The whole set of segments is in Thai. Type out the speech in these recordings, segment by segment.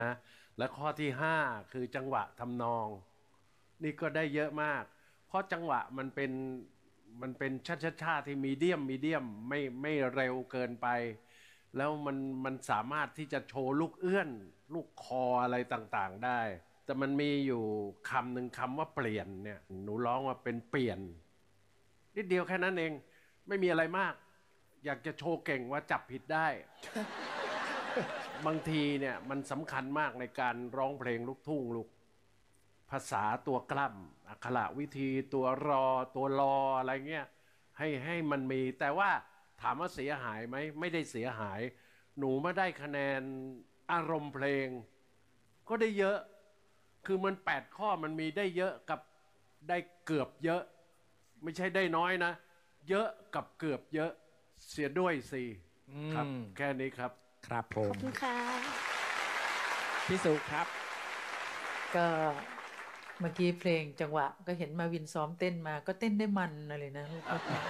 นะและข้อที่5คือจังหวะทำนองนี่ก็ได้เยอะมากเพราะจังหวะมันเป็นชาที่มีเดียมไม่เร็วเกินไปแล้วมันสามารถที่จะโชว์ลูกเอื้อนลูกคออะไรต่างๆได้แต่มันมีอยู่คำหนึ่งคำว่าเปลี่ยนเนี่ยหนูร้องว่าเป็นเปลี่ยนนิดเดียวแค่นั้นเองไม่มีอะไรมากอยากจะโชว์เก่งว่าจับผิดได้ บางทีเนี่ยมันสำคัญมากในการร้องเพลงลูกทุ่งลูกภาษาตัวกล้ำอักขระวิธีตัวรอตัวรออะไรเงี้ยให้มันมีแต่ว่าถามว่าเสียหายไหมไม่ได้เสียหายหนูมาได้คะแนนอารมณ์เพลงก็ได้เยอะคือมัน8 ข้อมันมีได้เยอะกับได้เกือบเยอะไม่ใช่ได้น้อยนะเยอะกับเกือบเยอะเสียด้วยสิครับแค่นี้ครับครับผขอมบคุณค่ะพี่สุครับก็เมื่อกี้เพลงจังหวะก็เห็นมาวินซ้อมเต้นมาก็เต้นได้มันอะไรนะลูก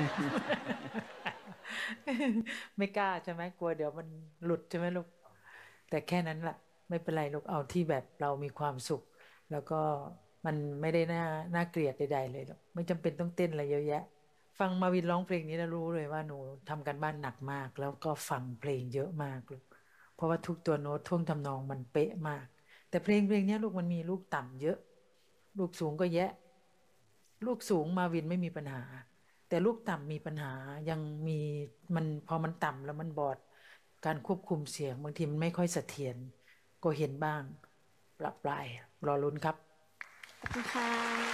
ไม่กล้าใช่ไหมกลัวเดี๋ยวมันหลุดใช่ไหมลูกแต่แค่นั้นแหละไม่เป็นไรลูกเอาที่แบบเรามีความสุข แล้วก็มันไม่ได้น่าเกลียดใดๆเลยลูกไม่จำเป็นต้องเต้นอะไรเยอะแยะ ฟังมาวินร้องเพลงนี้แล้วรู้เลยว่าหนูทำกันบ้านหนักมาก แล้วก็ฟังเพลงเยอะมากลูกเพราะว่าทุกตัวโน้ตท่วงทำนองมันเป๊ะมาก แต่เพลงนี้ลูกมันมีลูกต่ำเยอะ ลูกสูงก็แยะ ลูกสูงมาวินไม่มีปัญหา แต่ลูกต่ำมีปัญหายังมีมันพอมันต่ำแล้วมันบอดการควบคุมเสียงบางทีมันไม่ค่อยเสถียรก็เห็นบ้างปรับปลายรอลุ้นครับขอบคุณค่ะ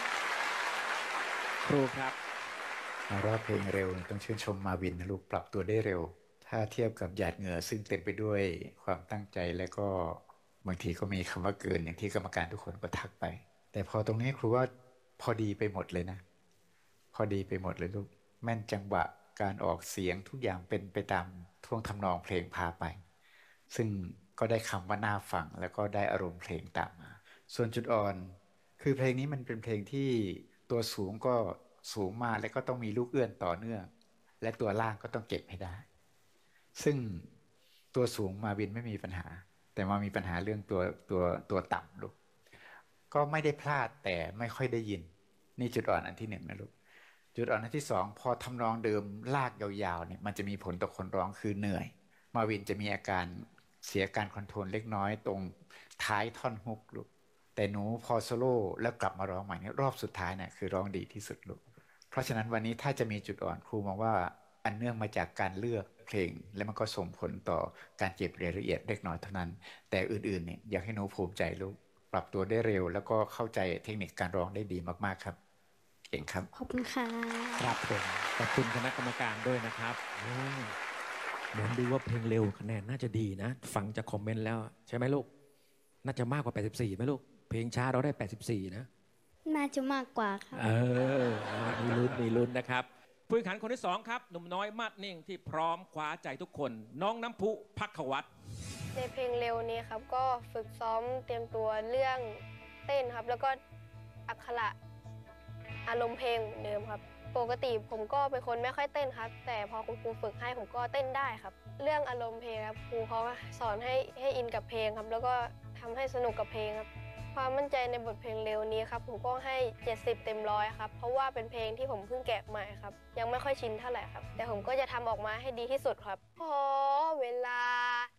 ครูครับรอบเพลงเร็วต้องชื่นชมมาวินนะลูกปรับตัวได้เร็ว ถ้าเทียบกับหยาดเหงื่อซึ่งเต็มไปด้วยความตั้งใจและก็บางทีก็มีคำว่าเกินอย่างที่กรรมการทุกคนก็ทักไป แต่พอตรงนี้ครูว่าพอดีไปหมดเลยนะ พอดีไปหมดเลยลูกแม่นจังหวะการออกเสียงทุกอย่างเป็นไปตามท่วงทำนองเพลงพาไป ซึ่งก็ได้คำว่าน่าฟังแล้วก็ได้อารมณ์เพลงตามมา ส่วนจุดอ่อนคือเพลงนี้มันเป็นเพลงที่ตัวสูงก็สูงมาแล้วก็ต้องมีลูกเอื้อนต่อเนื่องและตัวล่างก็ต้องเก็บให้ได้ซึ่งตัวสูงมาวินไม่มีปัญหาแต่มามีปัญหาเรื่องตัวต่ำลูกก็ไม่ได้พลาดแต่ไม่ค่อยได้ยินนี่จุดอ่อนอันที่1นะลูกจุดอ่อนอันที่2พอทำนองเดิมลากยาวๆเนี่ยมันจะมีผลต่อคนร้องคือเหนื่อยมาวินจะมีอาการเสียการคอนโทรลเล็กน้อยตรงท้ายท่อนฮุกลูกแต่หนูพอโซโล่แล้วกลับมาร้องใหม่เนี่ยรอบสุดท้ายเนี่ยคือร้องดีที่สุดลูกเพราะฉะนั้นวันนี้ถ้าจะมีจุดอ่อนครูมองว่าอันเนื่องมาจากการเลือกเพลงและมันก็ส่งผลต่อการเก็บรายละเอียดเล็กน้อยเท่านั้นแต่อื่นๆเนี่ยอยากให้หนูภูมิใจลูกปรับตัวได้เร็วแล้วก็เข้าใจเทคนิคการร้องได้ดีมากๆครับเก่งครับขอบคุณค่ะครับผมขอบคุณคณะกรรมการด้วยนะครับเหมือนดูว่าเพลงเร็วคะแนนน่าจะดีนะฟังจากคอมเมนต์แล้วใช่ไหมลูกน่าจะมากกว่า84ไหมลูกเพลงช้าเราได้84นะน่าจะมากกว่าค่ะมีลุ้นนะครับผู้แข่งขันคนที่2ครับหนุ่มน้อยมาดนิ่งที่พร้อมคว้าใจทุกคนน้องน้ำพุภักขวัตรในเพลงเร็วนี้ครับก็ฝึกซ้อมเตรียมตัวเรื่องเต้นครับแล้วก็อักขระอารมณ์เพลงเหมือนเดิมครับปกติผมก็เป็นคนไม่ค่อยเต้นครับแต่พอคุณครูฝึกให้ผมก็เต้นได้ครับเรื่องอารมณ์เพลงครับครูเขาสอนให้อินกับเพลงครับแล้วก็ทำให้สนุกกับเพลงครับความมั่นใจในบทเพลงเร็วนี้ครับผมก็ให้70เต็ม100ครับเพราะว่าเป็นเพลงที่ผมเพิ่งแกะใหม่ครับยังไม่ค่อยชินเท่าไหร่ครับแต่ผมก็จะทำออกมาให้ดีที่สุดครับขอเวลา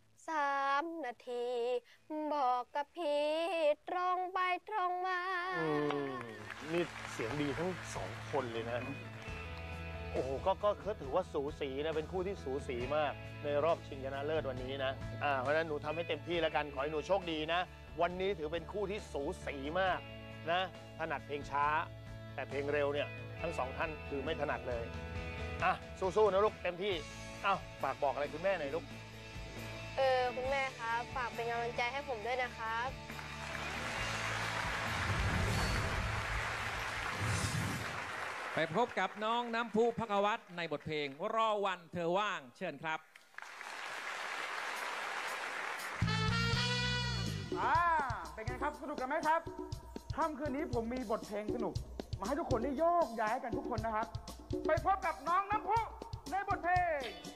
3 นาทีบอกกับพี่ตรงไปตรงมานี่เสียงดีทั้ง2 คนเลยนะโอ้โหก็ถือว่าสูสีนะเป็นคู่ที่สูสีมากในรอบชิงชนะเลิศวันนี้นะเพราะฉะนั้นหนูทำให้เต็มที่แล้วกันขอให้หนูโชคดีนะวันนี้ถือเป็นคู่ที่สูสีมากนะถนัดเพลงช้าแต่เพลงเร็วเนี่ยทั้ง2 ท่านคือไม่ถนัดเลยสู้ๆนะลูกเต็มที่ฝากบอกอะไรคุณแม่หน่อยลูกคุณแม่ครับฝากเป็นกำลังใจให้ผมด้วยนะครับไปพบกับน้องน้ำพุภักขวัตรในบทเพลงรอวันเธอว่างเชิญครับเป็นไงครับสนุกกันไหมครับค่ำคืนนี้ผมมีบทเพลงสนุกมาให้ทุกคนได้โยกย้ายกันทุกคนนะครับไปพบกับน้องน้ำพุในบทเพลง